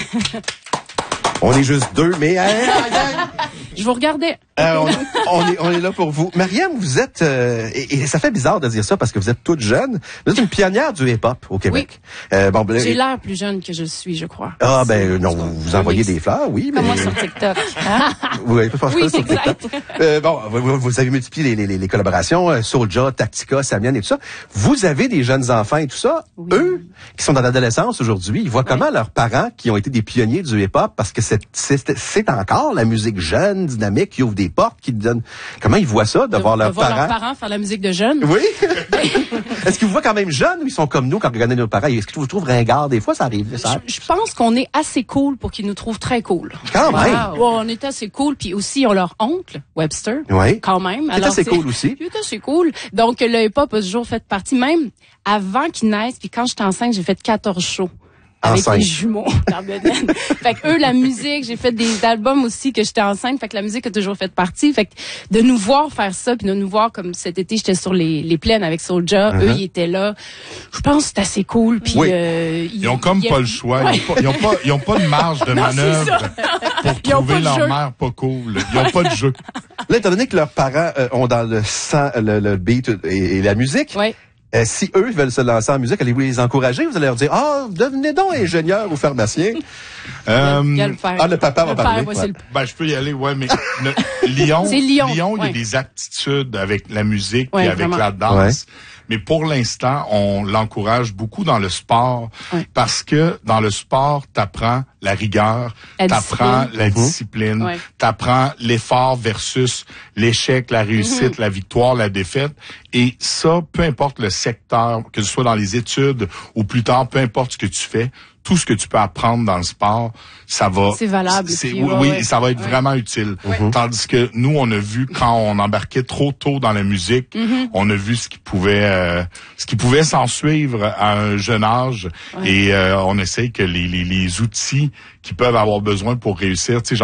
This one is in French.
On est juste deux, mais... Je vous regardais. On est là pour vous. Mariam, vous êtes... et ça fait bizarre de dire ça parce que vous êtes toute jeune. Vous êtes une pionnière du hip-hop au Québec. Oui. J'ai l'air plus jeune que je suis, je crois. Ah, non, vous envoyez des fleurs, oui. Comme moi sur TikTok. Hein? Vous n'avez pas oui, sur exact. TikTok. Vous avez multiplié les collaborations, Soulja, Tactica, Samian et tout ça. Vous avez des jeunes enfants et tout ça. Oui. Eux, qui sont dans l'adolescence aujourd'hui, ils voient comment leurs parents, qui ont été des pionniers du hip-hop, parce que c'est encore la musique jeune, dynamique, qui ouvre des portes, qui donne... Comment ils voient ça, de voir leurs parents faire la musique de jeunes? Oui. Est-ce qu'ils vous voient quand même jeunes ou ils sont comme nous quand vous regardez nos parents? Est-ce qu'ils vous trouvent ringards? Des fois, ça arrive. Je pense qu'on est assez cool pour qu'ils nous trouvent très cool. Quand même. On est assez cool. Puis aussi, on leur oncle, Webster. Oui. Quand même. C'est assez cool aussi. C'est assez cool. Donc, le hip-hop a toujours fait partie. Même avant qu'ils naissent, puis quand j'étais enceinte, j'ai fait 14 shows. Avec les jumeaux dans Bedaine. Fait que eux, la musique, j'ai fait des albums aussi que j'étais enceinte, fait que la musique a toujours fait partie. Fait que de nous voir faire ça, puis de nous voir comme cet été, j'étais sur les plaines avec Soulja, eux, ils étaient là. Je pense que c'est assez cool. Puis ils ont comme pas le choix. Ils ont pas de marge de manœuvre pour trouver leur mère pas cool. Ils ont pas de jeu. Là, étant donné que leurs parents ont dans le sang le beat et la musique, si eux veulent se lancer en musique, allez-vous les encourager? Vous allez leur dire, devenez donc ingénieur ou pharmacien. Le papa va parler. Je peux y aller, mais Lyon, il y a des aptitudes avec la musique et avec la danse. Mais pour l'instant, on l'encourage beaucoup dans le sport parce que dans le sport, t'apprends la rigueur, t'apprends la discipline, t'apprends l'effort versus l'échec, la réussite, la victoire, la défaite. Et ça, peu importe le secteur, que ce soit dans les études ou plus tard, peu importe ce que tu fais, tout ce que tu peux apprendre dans le sport, ça va... C'est valable. Ça va être vraiment utile. Tandis que nous, on a vu quand on embarquait trop tôt dans la musique, on a vu ce qui pouvait s'en suivre à un jeune âge et on essaye que les outils qui peuvent avoir besoin pour réussir, tu sais,